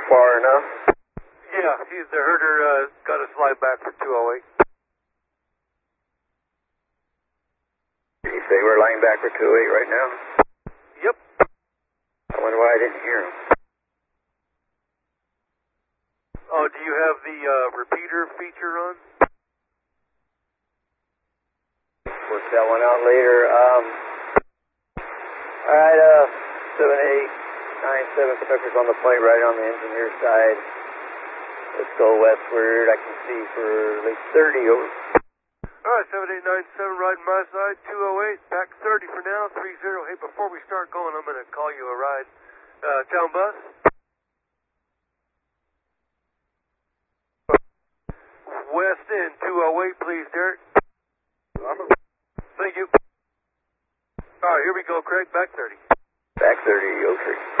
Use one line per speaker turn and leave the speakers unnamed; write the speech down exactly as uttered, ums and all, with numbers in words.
far enough?
Yeah, he's the herder, uh, got to slide back for two oh eight.
Did he say we're lying back for two oh eight right now?
Yep.
I wonder why I didn't hear him.
Oh, do you have the uh, repeater feature on?
Work that one out later. Um, Alright, uh, seven eight nine seven Tucker's on the plate right on the engineer side. Let's go westward. I can see for Lake thirty over.
Alright, seven eight nine seven riding my side, two oh eight, back thirty for now, three zero. Hey, before we start going, I'm going to call you a ride. Uh, town bus? West End, two oh eight, please, Derek. Thank you. Alright, here we go, Craig, back thirty.
Back thirty, oh three.